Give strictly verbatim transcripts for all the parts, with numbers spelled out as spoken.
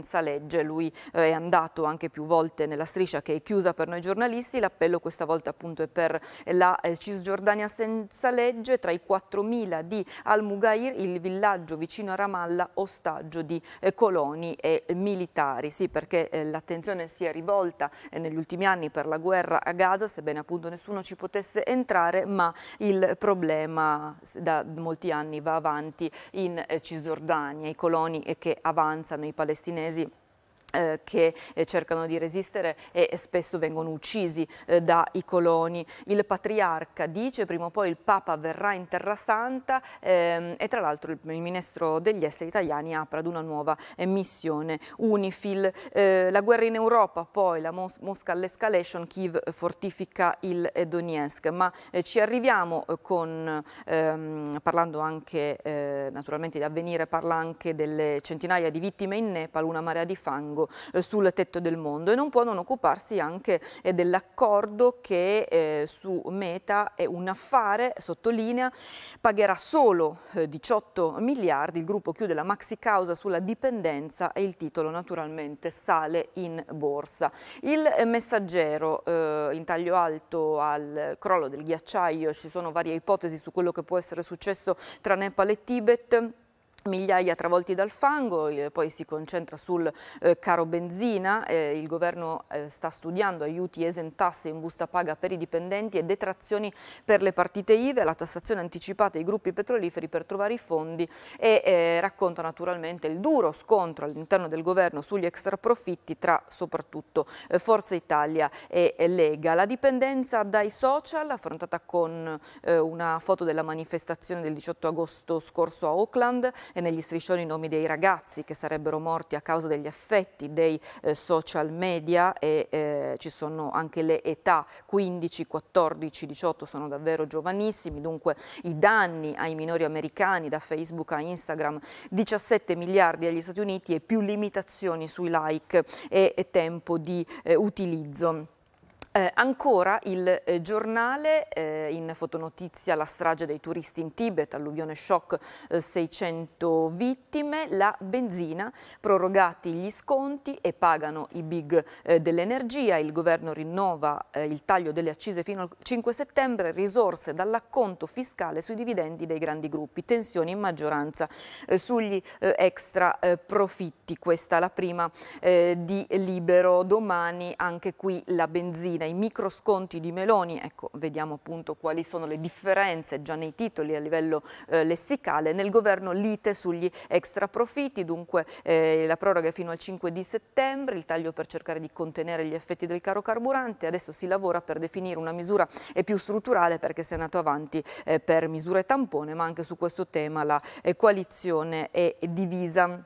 senza legge. Lui eh, è andato anche più volte nella striscia che è chiusa per noi giornalisti. L'appello questa volta appunto è per la eh, Cisgiordania senza legge. Tra i quattromila di Al-Mughayr, il villaggio vicino a Ramallah, ostaggio di eh, coloni e militari. Sì, perché eh, l'attenzione si è rivolta eh, negli ultimi anni per la guerra a Gaza, sebbene appunto nessuno ci potesse entrare, ma il problema da molti anni va avanti in eh, Cisgiordania. I coloni eh, che avanzano, i palestinesi Eh, che eh, cercano di resistere e, e spesso vengono uccisi eh, dai coloni. Il patriarca dice prima o poi il Papa verrà in Terra Santa ehm, e tra l'altro il, il ministro degli esteri italiani apre ad una nuova eh, missione UNIFIL. Eh, la guerra in Europa, poi la Mos Mosca all'escalation, Kiev fortifica il eh, Donetsk, ma eh, ci arriviamo eh, con, ehm, parlando anche eh, naturalmente di Avvenire, parla anche delle centinaia di vittime in Nepal, una marea di fango sul tetto del mondo, e non può non occuparsi anche eh, dell'accordo che eh, su Meta è un affare, sottolinea, pagherà solo eh, diciotto miliardi, il gruppo chiude la maxi causa sulla dipendenza e il titolo naturalmente sale in borsa. Il eh, Messaggero, eh, in taglio alto al crollo del ghiacciaio, ci sono varie ipotesi su quello che può essere successo tra Nepal e Tibet. Migliaia travolti dal fango, eh, poi si concentra sul eh, caro benzina, eh, il governo eh, sta studiando aiuti esentasse in busta paga per i dipendenti e detrazioni per le partite I V A, la tassazione anticipata ai gruppi petroliferi per trovare i fondi, e eh, racconta naturalmente il duro scontro all'interno del governo sugli extraprofitti tra soprattutto eh, Forza Italia e, e Lega. La dipendenza dai social, affrontata con eh, una foto della manifestazione del diciotto agosto scorso a Auckland, e negli striscioni i nomi dei ragazzi che sarebbero morti a causa degli effetti dei eh, social media, e eh, ci sono anche le età, quindici, quattordici, diciotto, sono davvero giovanissimi. Dunque i danni ai minori americani da Facebook a Instagram, diciassette miliardi agli Stati Uniti e più limitazioni sui like e, e tempo di eh, utilizzo. Eh, ancora il eh, giornale, eh, in fotonotizia la strage dei turisti in Tibet, alluvione shock, eh, seicento vittime, la benzina, prorogati gli sconti e pagano i big eh, dell'energia, il governo rinnova eh, il taglio delle accise fino al cinque settembre, risorse dall'acconto fiscale sui dividendi dei grandi gruppi, tensioni in maggioranza eh, sugli eh, extra eh, profitti. Questa è la prima eh, di Libero. Domani anche qui la benzina, i microsconti di Meloni, ecco, vediamo appunto quali sono le differenze già nei titoli a livello eh, lessicale. Nel governo lite sugli extra profitti, dunque eh, la proroga fino al cinque di settembre, il taglio per cercare di contenere gli effetti del caro carburante. Adesso si lavora per definire una misura eh, più strutturale, perché si è andato avanti eh, per misure tampone, ma anche su questo tema la eh, coalizione è divisa.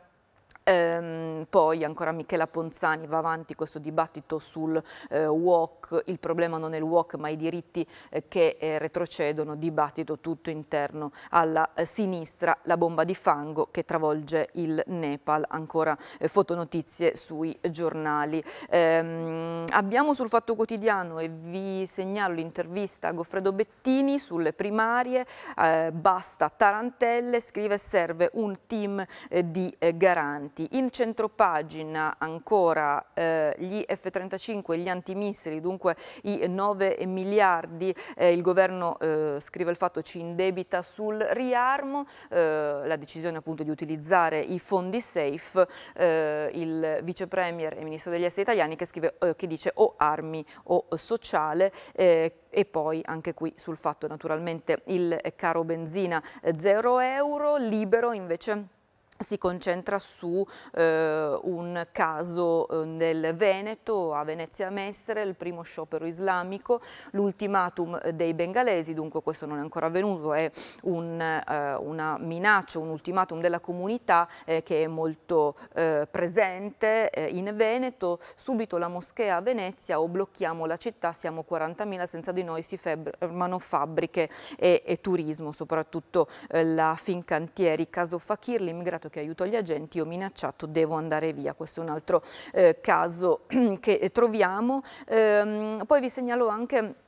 Ehm, poi ancora Michela Ponzani, va avanti questo dibattito sul eh, W O C, il problema non è il W O C ma i diritti eh, che eh, retrocedono, dibattito tutto interno alla eh, sinistra, la bomba di fango che travolge il Nepal, ancora eh, fotonotizie sui giornali. Ehm, abbiamo sul Fatto Quotidiano, e vi segnalo l'intervista a Goffredo Bettini sulle primarie, eh, basta tarantelle, scrive serve un team eh, di eh, garanti. In centropagina ancora eh, gli F trentacinque, gli antimissili, dunque i nove miliardi, eh, il governo, eh, scrive il Fatto, ci indebita sul riarmo, eh, la decisione appunto di utilizzare i fondi safe, eh, il vice premier e ministro degli esteri italiani che scrive, eh, che dice o armi o sociale, eh, e poi anche qui sul Fatto naturalmente il caro benzina zero euro. Libero invece si concentra su eh, un caso eh, nel Veneto, a Venezia Mestre, il primo sciopero islamico, l'ultimatum dei bengalesi, dunque questo non è ancora avvenuto, è un, eh, una minaccia, un ultimatum della comunità eh, che è molto eh, presente eh, in Veneto. Subito la moschea a Venezia, o blocchiamo la città, siamo quarantamila, senza di noi si fermano fabbriche e, e turismo, soprattutto eh, la Fincantieri. Caso Fakir, l'immigrato che aiuto gli agenti, ho minacciato, devo andare via. Questo è un altro eh, caso che troviamo. Ehm, poi vi segnalo anche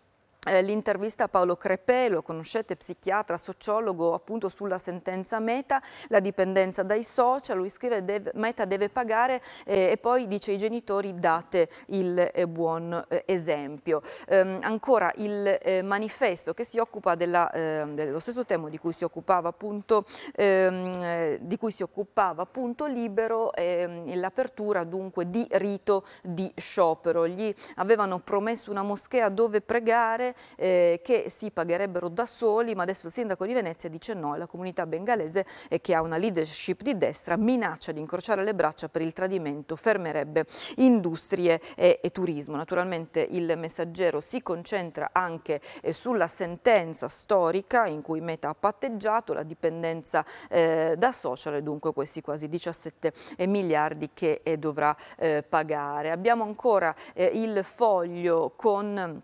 Eh, L'intervista a Paolo Crepè, lo conoscete, psichiatra, sociologo, appunto sulla sentenza Meta, la dipendenza dai social. Lui scrive: deve, Meta deve pagare, eh, e poi dice: ai genitori date il eh, buon eh, esempio. Ehm, ancora il eh, manifesto, che si occupa della, eh, dello stesso tema di cui si occupava appunto, ehm, eh, di cui si occupava appunto Libero, ehm, l'apertura dunque di rito di sciopero. Gli avevano promesso una moschea dove pregare, Eh, che si pagherebbero da soli, ma adesso il sindaco di Venezia dice no, e la comunità bengalese, eh, che ha una leadership di destra, minaccia di incrociare le braccia per il tradimento, fermerebbe industrie e, e turismo. Naturalmente il Messaggero si concentra anche eh, sulla sentenza storica in cui Meta ha patteggiato, la dipendenza eh, da social, e dunque questi quasi diciassette miliardi che eh, dovrà eh, pagare. Abbiamo ancora eh, il Foglio con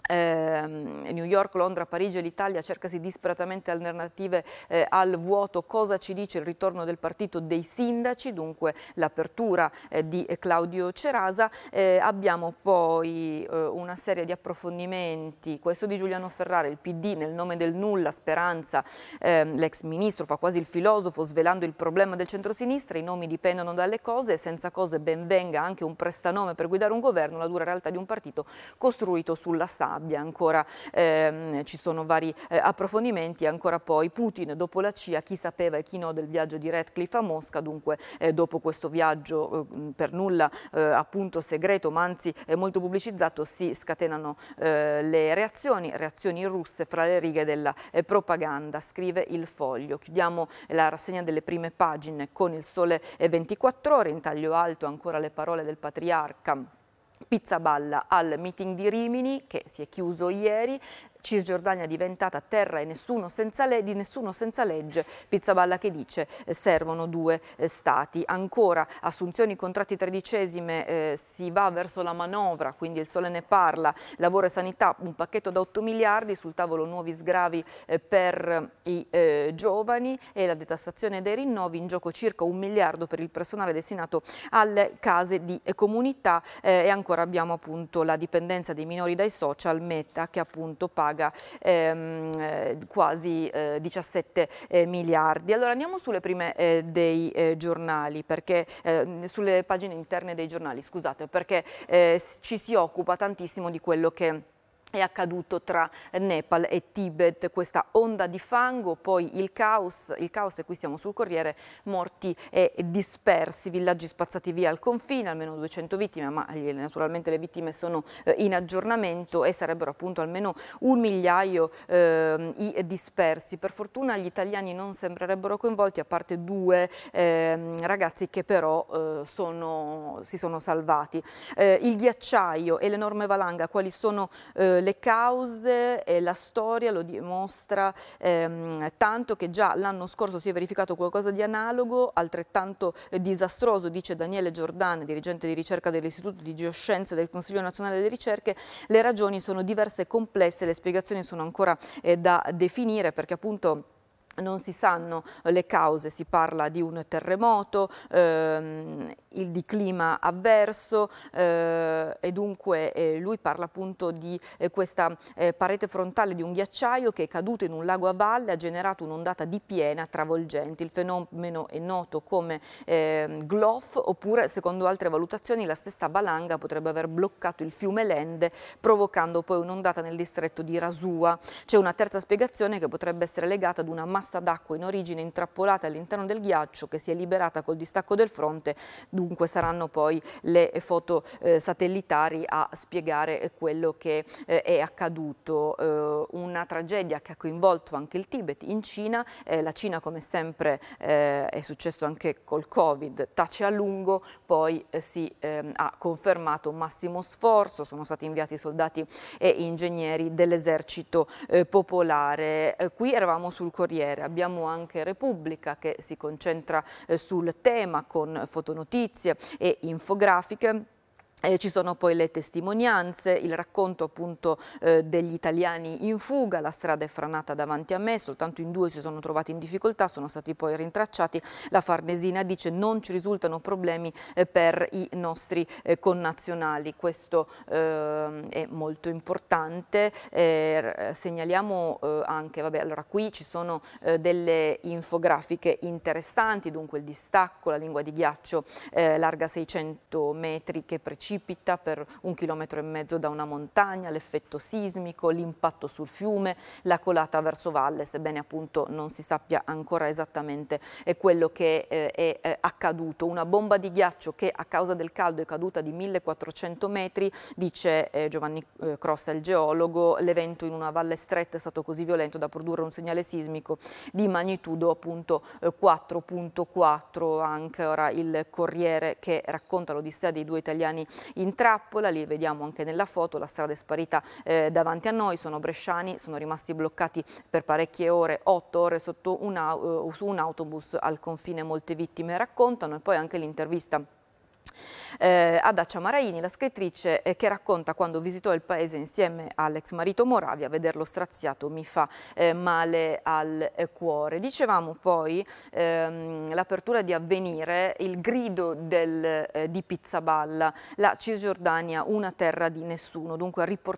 Eh, New York, Londra, Parigi e l'Italia cercasi disperatamente alternative eh, al vuoto. Cosa ci dice il ritorno del partito dei sindaci, dunque l'apertura eh, di Claudio Cerasa. Eh, abbiamo poi eh, una serie di approfondimenti, questo di Giuliano Ferrara, il P D nel nome del nulla, Speranza, eh, l'ex ministro fa quasi il filosofo svelando il problema del centrosinistra, i nomi dipendono dalle cose e senza cose ben venga anche un prestanome per guidare un governo, la dura realtà di un partito costruito sulla sabbia. Ancora ehm, ci sono vari eh, approfondimenti. Ancora poi Putin dopo la C I A, chi sapeva e chi no del viaggio di Ratcliffe a Mosca. Dunque eh, dopo questo viaggio eh, per nulla eh, appunto segreto, ma anzi eh, molto pubblicizzato, si scatenano eh, le reazioni, reazioni russe fra le righe della eh, propaganda, scrive il Foglio. Chiudiamo la rassegna delle prime pagine con il Sole ventiquattro Ore, in taglio alto ancora le parole del patriarca. Pizzaballa al meeting di Rimini, che si è chiuso ieri. Cisgiordania diventata terra e nessuno senza le, di nessuno senza legge. Pizzaballa che dice eh, servono due eh, stati. Ancora assunzioni, contratti tredicesime, eh, si va verso la manovra, quindi il Sole ne parla. Lavoro e sanità, un pacchetto da otto miliardi, sul tavolo nuovi sgravi eh, per i eh, giovani e la detassazione dei rinnovi, in gioco circa un miliardo per il personale destinato alle case di eh, comunità. Eh, e ancora abbiamo appunto la dipendenza dei minori dai social, Meta che appunto paga Ehm, eh, quasi eh, diciassette eh, miliardi. Allora andiamo sulle prime eh, dei eh, giornali, perché eh, sulle pagine interne dei giornali, scusate, perché eh, ci si occupa tantissimo di quello che è accaduto tra Nepal e Tibet, questa onda di fango, poi il caos, il caos e qui siamo sul Corriere, morti e dispersi, villaggi spazzati via al confine, almeno duecento vittime, ma naturalmente le vittime sono eh, in aggiornamento e sarebbero appunto almeno un migliaio eh, i dispersi. Per fortuna gli italiani non sembrerebbero coinvolti, a parte due eh, ragazzi che però eh, sono, si sono salvati. Eh, il ghiacciaio e l'enorme valanga, quali sono eh, le cause e la storia lo dimostra, ehm, tanto che già l'anno scorso si è verificato qualcosa di analogo, altrettanto eh, disastroso, dice Daniele Giordane, dirigente di ricerca dell'Istituto di Geoscienze del Consiglio Nazionale delle Ricerche. Le ragioni sono diverse e complesse, le spiegazioni sono ancora eh, da definire, perché appunto non si sanno le cause, si parla di un terremoto, ehm, il di clima avverso eh, e dunque eh, lui parla appunto di eh, questa eh, parete frontale di un ghiacciaio che è caduto in un lago a valle, ha generato un'ondata di piena travolgente. Il fenomeno è noto come eh, G L O F, oppure secondo altre valutazioni la stessa valanga potrebbe aver bloccato il fiume Lende, provocando poi un'ondata nel distretto di Rasua. C'è una terza spiegazione che potrebbe essere legata ad una massa d'acqua in origine intrappolata all'interno del ghiaccio che si è liberata col distacco del fronte. Dunque saranno poi le foto eh, satellitari a spiegare quello che eh, è accaduto. Eh, una tragedia che ha coinvolto anche il Tibet. In Cina, eh, la Cina come sempre eh, è successo anche col Covid, tace a lungo, poi eh, si eh, ha confermato un massimo sforzo, sono stati inviati soldati e ingegneri dell'esercito eh, popolare. Eh, qui eravamo sul Corriere. Abbiamo anche Repubblica che si concentra eh, sul tema con fotonotizie e infografiche. Eh, ci sono poi le testimonianze, il racconto appunto eh, degli italiani in fuga, la strada è franata davanti a me, soltanto in due si sono trovati in difficoltà, sono stati poi rintracciati. La Farnesina dice non ci risultano problemi eh, per i nostri eh, connazionali, questo eh, è molto importante. Eh, segnaliamo eh, anche, vabbè, allora qui ci sono eh, delle infografiche interessanti, dunque il distacco, la lingua di ghiaccio eh, larga seicento metri che precipita per un chilometro e mezzo da una montagna, l'effetto sismico, l'impatto sul fiume, la colata verso valle, sebbene appunto non si sappia ancora esattamente eh, quello che eh, è eh, accaduto. Una bomba di ghiaccio che a causa del caldo è caduta di millequattrocento metri, dice eh, Giovanni eh, Crossa, il geologo. L'evento in una valle stretta è stato così violento da produrre un segnale sismico di magnitudo appunto eh, quattro virgola quattro. Anche ora il Corriere che racconta l'odissea dei due italiani in trappola, li vediamo anche nella foto, la strada è sparita eh, davanti a noi, sono bresciani, sono rimasti bloccati per parecchie ore, otto ore sotto un, uh, su un autobus al confine, molte vittime raccontano. E poi anche l'intervista Eh, ad Dacia Maraini, la scrittrice eh, che racconta quando visitò il paese insieme all'ex marito Moravia: vederlo straziato mi fa eh, male al eh, cuore. Dicevamo poi ehm, l'apertura di Avvenire, il grido del, eh, di Pizzaballa, la Cisgiordania una terra di nessuno, dunque a riportare